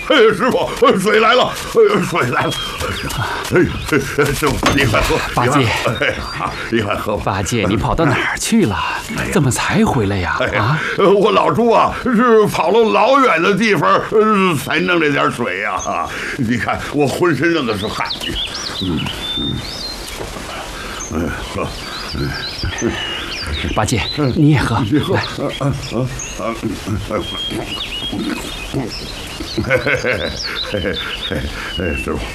师傅，水来了，水来了！师傅，你快喝！ 八戒， 你快喝吧。 八戒，你跑到哪儿去了？怎么才回来呀？啊！ 我老朱啊，是跑了老远的地方，才弄这点水呀。你看我浑身上的是汗。喝。 八戒，你也喝。 你喝。师傅，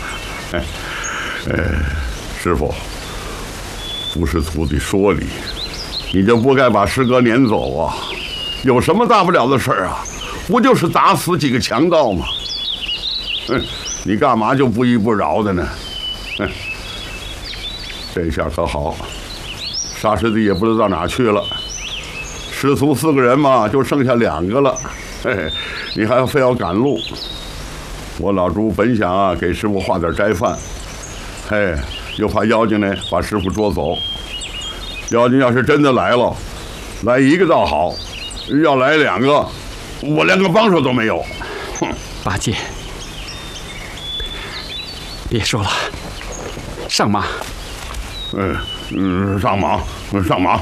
师傅，不是徒弟说你就不该把师哥撵走啊！有什么大不了的事儿啊？不就是打死几个强盗吗？你干嘛就不依不饶的呢？这下可好，沙师弟也不知道哪去了。师徒4个人嘛，就剩下2个了。你还非要赶路。我老朱本想啊给师傅画点斋饭，又怕妖精呢把师傅捉走。妖精要是真的来了，来1个倒好，要来2个，我连个帮手都没有。 八戒，别说了，上马。 上马，上马。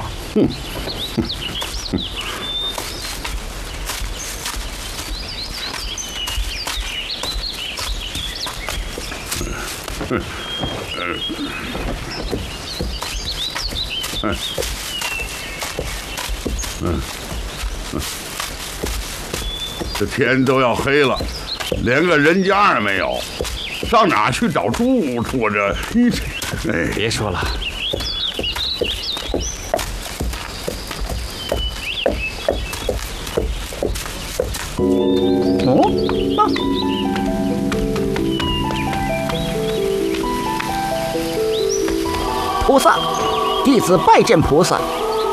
这天都要黑了，连个人家也没有，上哪去找住处？ 别说了。 菩萨，弟子拜见菩萨。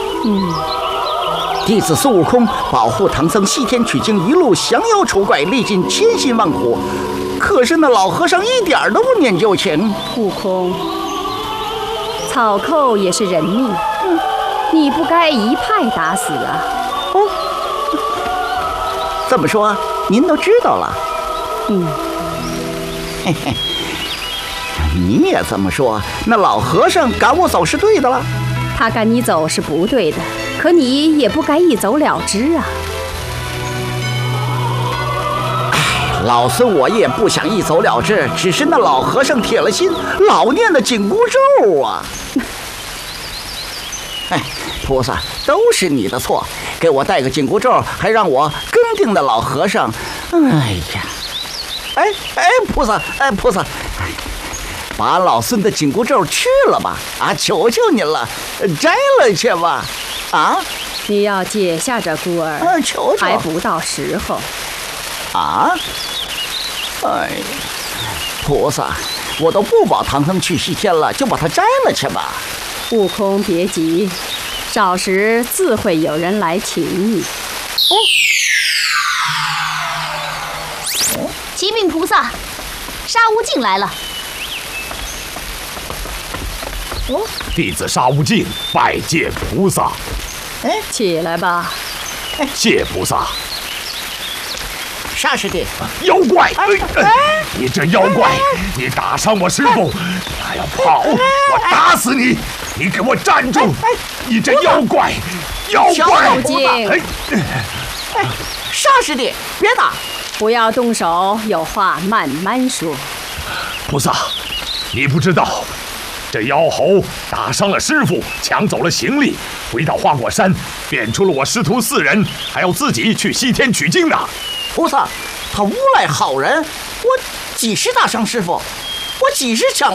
弟子孙悟空保护唐僧西天取经，一路降妖除怪，历尽千辛万苦。可是那老和尚一点都不念旧情。 悟空，草寇也是人命，你不该一派打死啊！ 这么说，您都知道了？嘿嘿。你也这么说，那老和尚赶我走是对的了。 他赶你走是不对的，可你也不该一走了之啊。 老孙我也不想一走了之，只是那老和尚铁了心，老念的紧箍咒啊。菩萨，都是你的错，给我带个紧箍咒，还让我跟定那老和尚。菩萨，菩萨。把老孙的紧箍咒去了吧！求求您了，摘了去吧！ 你要解下这箍儿， 求求， 还不到时候。 菩萨，我都不保唐僧去西天了，就把它摘了去吧。 悟空，别急，找时自会有人来请你。 启禀菩萨，沙悟净来了。 弟子沙悟净拜见菩萨。 起来吧。 谢菩萨。 沙师弟， 妖怪！你这妖怪，你打伤我师傅，还要跑，我打死你！你给我站住！你这妖怪，妖怪！ 沙师弟，别打！ 不要动手，有话慢慢说。 菩萨，你不知道。这妖猴打伤了师傅，抢走了行李，回到花果山，变出了我师徒4人，还要自己去西天取经呢。 菩萨，他诬赖好人，我几时打伤师傅？我几时抢了